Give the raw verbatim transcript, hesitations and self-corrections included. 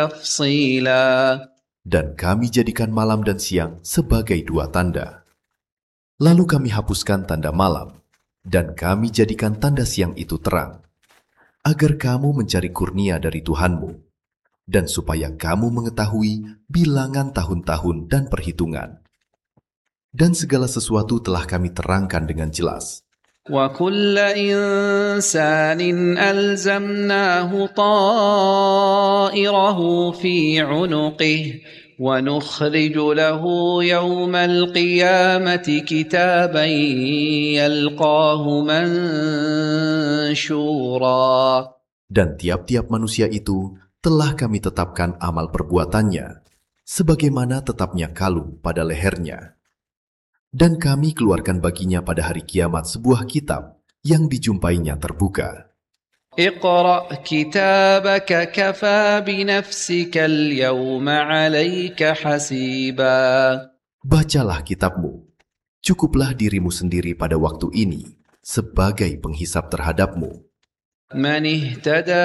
تفصيلا. Dan kami jadikan malam dan siang sebagai dua tanda. Lalu kami hapuskan tanda malam, dan kami jadikan tanda siang itu terang, agar kamu mencari kurnia dari Tuhanmu, dan supaya kamu mengetahui bilangan tahun-tahun dan perhitungan. Dan segala sesuatu telah kami terangkan dengan jelas. وَكُلَّ إِنسَانٍ أَلْزَمْنَاهُ طَائِرَهُ فِي عُنُقِهِ وَنُخْرِجُ لَهُ يَوْمَ الْقِيَامَةِ كِتَابًا يَلْقَاهُ مَنشُورًا. Dan tiap-tiap manusia itu telah kami tetapkan amal perbuatannya, sebagaimana tetapnya kalung pada lehernya. Dan kami keluarkan baginya pada hari kiamat sebuah kitab yang dijumpainya terbuka. اقرأ كتابك كفى بنفسك اليوم عليك حسيبا. Bacalah kitabmu, cukuplah dirimu sendiri pada waktu ini sebagai penghisap terhadapmu. من اهتدى